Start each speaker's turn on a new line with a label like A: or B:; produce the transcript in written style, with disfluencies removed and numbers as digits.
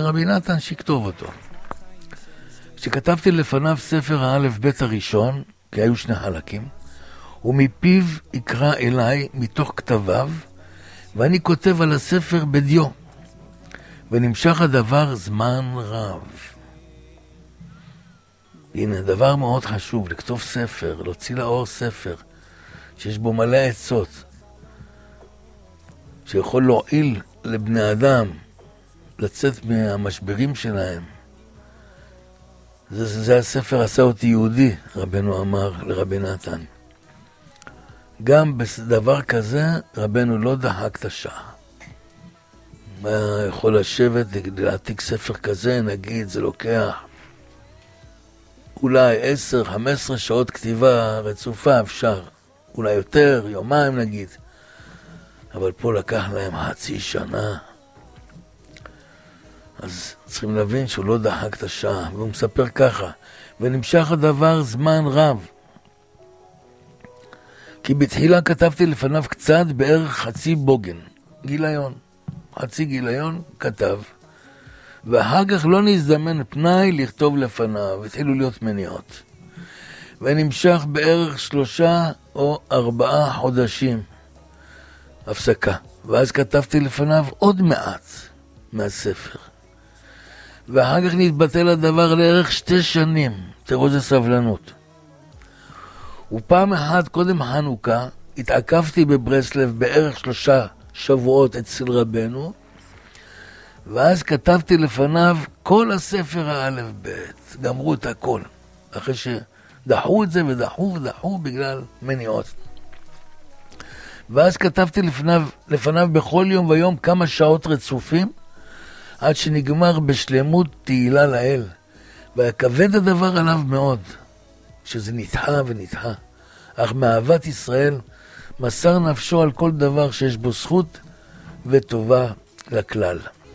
A: לרבי נתן שיכתוב אותו. כשכתבתי לפניו ספר האלף בית הראשון, כי היו שני חלקים, ומפיו יקרא אליי מתוך כתביו, ואני כותב על הספר בדיו, ונמשך הדבר זמן רב. הנה, דבר מאוד חשוב, לכתוב ספר, להוציא לאור ספר, שיש בו מלא עצות, שיכול להועיל לבני אדם, לצאת מהמשברים שלהם. זה הספר עשה אותי יהודי, רבנו אמר לרבי נתן. גם בדבר כזה, רבנו לא דחק את השעה. מה יכול לשבת, להעתיק ספר כזה, נגיד, זה לוקח אולי 10-15 שעות כתיבה רצופה, אפשר. אולי יותר, יומיים נגיד. אבל פה לקח להם חצי שנה. אז צריכים להבין שהוא לא דחק את השעה, והוא מספר ככה, ונמשך הדבר זמן רב. כי בתחילה כתבתי לפניו קצת בערך חצי בוגן, גיליון, חצי גיליון כתב, ואחר כך לא נזדמן פנאי לכתוב לפניו, התחילו להיות מניעות. ונמשך בערך 3 או 4 חודשים הפסקה, ואז כתבתי לפניו עוד מעט מהספר. ואחר כך נתבטל הדבר לערך 2 שנים, תראו זה סבלנות. ופעם אחת קודם חנוכה, התעכבתי בברסלב בערך 3 שבועות אצל רבנו, ואז כתבתי לפניו כל הספר האלף בית, גמרו את הכל, אחרי שדחו את זה ודחו בגלל מניעות. ואז כתבתי לפניו בכל יום ויום כמה שעות רצופים, עד שנגמר בשלמות תהילה לאל, וכבד הדבר עליו מאוד, שזה נדחה ונדחה. אך מאהבת ישראל מסר נפשו על כל דבר שיש בו זכות וטובה לכלל.